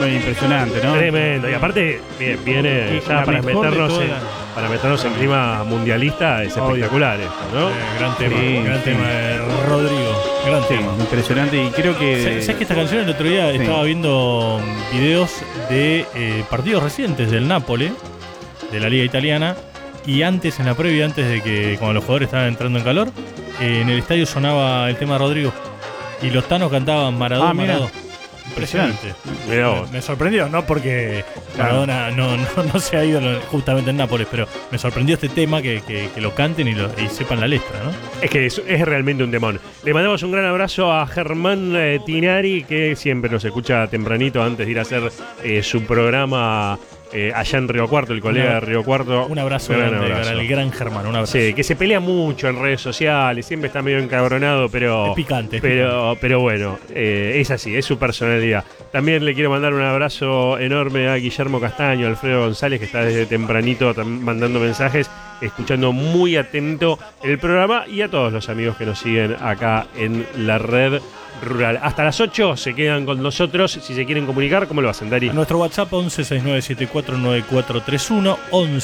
Impresionante, ¿no? Tremendo. Y aparte, viene ya para meternos en clima mundialista, es espectacular esto, ¿no? Gran tema, Sí, gran tema de Rodrigo. Gran Sí, tema. impresionante. Y creo que. ¿Sabes que esta canción el otro día estaba viendo videos de partidos recientes del Napoli, de la Liga Italiana, y antes, en la previa, antes de que cuando los jugadores estaban entrando en calor, en el estadio sonaba el tema de Rodrigo y los tanos cantaban Maradona, mira. Maradona. Impresionante. Mirá vos. Me sorprendió, no porque Maradona no se ha ido justamente en Nápoles, pero me sorprendió este tema que lo canten y sepan la letra, ¿no? Es que es realmente un temón. Le mandamos un gran abrazo a Germán Tinari, que siempre nos escucha tempranito antes de ir a hacer su programa allá en Río Cuarto, el colega de Río Cuarto. Un abrazo grande para el gran Germán, un abrazo. Sí, que se pelea mucho en redes sociales, siempre está medio encabronado, pero... Es picante. Pero bueno, es así, es su personalidad. También le quiero mandar un abrazo enorme a Guillermo Castaño, a Alfredo González, que está desde tempranito mandando mensajes, escuchando muy atento el programa, y a todos los amigos que nos siguen acá en la red rural. Hasta las 8 se quedan con nosotros. Si se quieren comunicar, ¿cómo lo hacen, Dari? A nuestro WhatsApp 1169749431,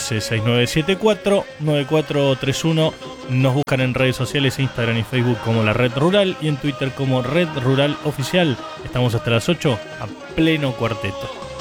1169749431. Nos buscan en redes sociales, Instagram y Facebook como La Red Rural, y en Twitter como Red Rural Oficial. Estamos hasta las 8 a pleno cuarteto.